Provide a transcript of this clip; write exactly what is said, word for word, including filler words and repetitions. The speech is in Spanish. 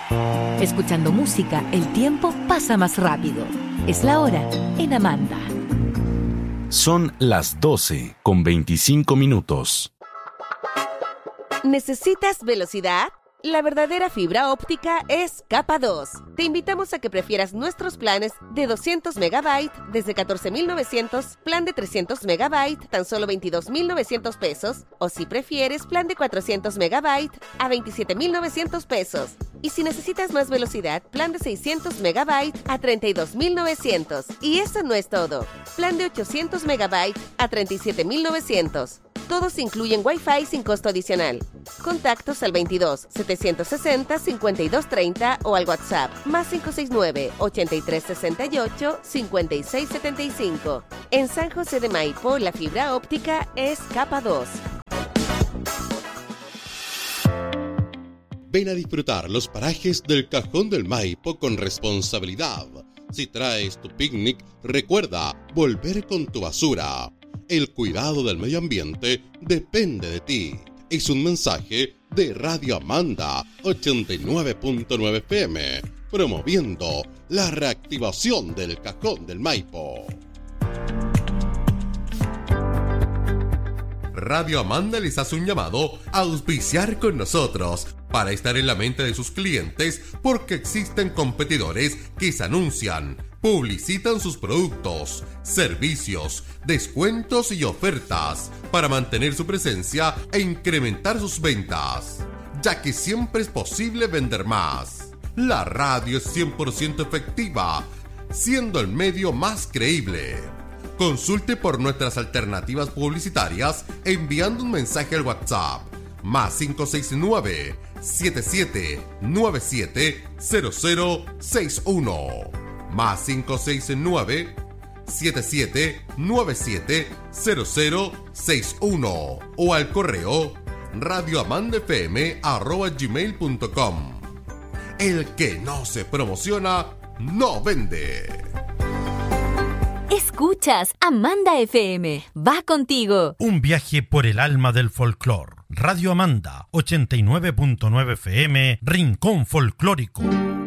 Escuchando música, el tiempo pasa más rápido. Es la hora en Amanda. Son las doce con veinticinco minutos. ¿Necesitas velocidad? La verdadera fibra óptica es Capa dos. Te invitamos a que prefieras nuestros planes de doscientos megabytes desde catorce mil novecientos, plan de trescientos megabytes tan solo veintidós mil novecientos pesos, o si prefieres plan de cuatrocientos megabytes a veintisiete mil novecientos pesos. Y si necesitas más velocidad, plan de seiscientos megabytes a treinta y dos mil novecientos. Y eso no es todo. Plan de ochocientos megabytes a treinta y siete mil novecientos. Todos incluyen Wi-Fi sin costo adicional. Contactos al veintidós, setecientos sesenta, cincuenta y dos treinta o al WhatsApp más cinco seis nueve, ochenta y tres sesenta y ocho, cincuenta y seis setenta y cinco. En San José de Maipo, la fibra óptica es Capa dos. Ven a disfrutar los parajes del Cajón del Maipo con responsabilidad. Si traes tu picnic, recuerda volver con tu basura. El cuidado del medio ambiente depende de ti. Es un mensaje de Radio Amanda ochenta y nueve punto nueve F M, promoviendo la reactivación del Cajón del Maipo. Radio Amanda les hace un llamado a auspiciar con nosotros para estar en la mente de sus clientes, porque existen competidores que se anuncian, publicitan sus productos, servicios, descuentos y ofertas para mantener su presencia e incrementar sus ventas, ya que siempre es posible vender más. La radio es cien por ciento efectiva, siendo el medio más creíble. Consulte por nuestras alternativas publicitarias enviando un mensaje al WhatsApp más cinco seis nueve, siete siete nueve siete, cero cero seis uno más cinco seis nueve, siete siete nueve siete, cero cero seis uno o al correo radioamandafm arroba gmail punto com. El que no se promociona no vende. Escuchas Amanda F M. Va contigo. Un viaje por el alma del folclore. Radio Amanda ochenta y nueve punto nueve F M, Rincón Folclórico.